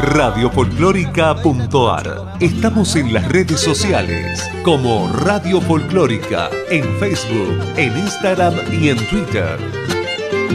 radiofolclórica.ar. Estamos en las redes sociales como Radio Folclórica, en Facebook, en Instagram y en Twitter.